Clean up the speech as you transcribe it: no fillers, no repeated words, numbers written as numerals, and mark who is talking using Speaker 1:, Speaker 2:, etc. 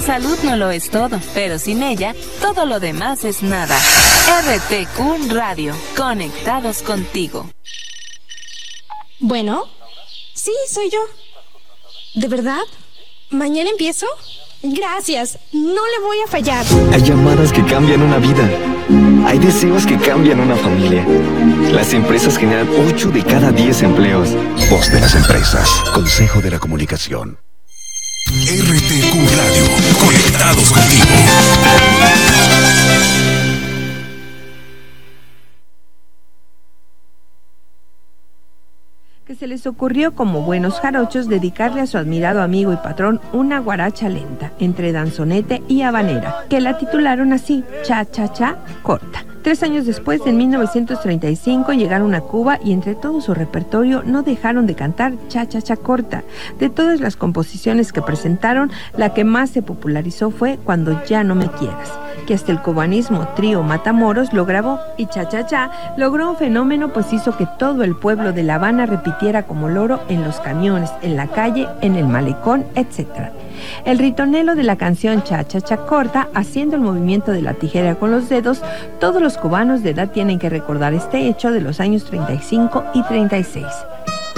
Speaker 1: salud no lo es todo, pero sin ella, todo lo demás es nada. RTQ Radio, conectados contigo.
Speaker 2: Bueno, sí, soy yo. ¿De verdad? ¿Mañana empiezo? Gracias, no le voy a fallar.
Speaker 3: Hay llamadas que cambian una vida. Hay deseos que cambian una familia. Las empresas generan 8 de cada 10 empleos.
Speaker 4: Voz de las empresas. Consejo de la Comunicación. RTQ Radio. Conectados contigo.
Speaker 5: Que se les ocurrió como buenos jarochos dedicarle a su admirado amigo y patrón una guaracha lenta, entre danzonete y habanera, que la titularon así, Cha Cha Cha Corta. 3 años después, en 1935, llegaron a Cuba y entre todo su repertorio no dejaron de cantar Cha Cha Cha Corta. De todas las composiciones que presentaron, la que más se popularizó fue Cuando ya no me quieras, que hasta el cubanismo trío Matamoros lo grabó, y Cha Cha Cha logró un fenómeno pues hizo que todo el pueblo de La Habana repitiera como loro en los camiones, en la calle, en el malecón, etc. El ritonelo de la canción Cha Cha Cha Corta, haciendo el movimiento de la tijera con los dedos, todos los cubanos de edad tienen que recordar este hecho de los años 35 y 36.